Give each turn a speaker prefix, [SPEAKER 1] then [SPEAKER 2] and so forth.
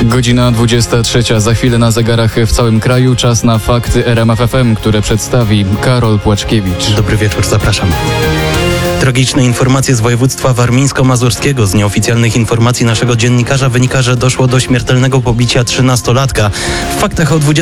[SPEAKER 1] Godzina 23. Za chwilę na zegarach w całym kraju. Czas na fakty RMF FM, które przedstawi Karol Płaczkiewicz.
[SPEAKER 2] Dobry wieczór, zapraszam. Tragiczne informacje z województwa warmińsko-mazurskiego. Z nieoficjalnych informacji naszego dziennikarza wynika, że doszło do śmiertelnego pobicia 13-latka. W faktach o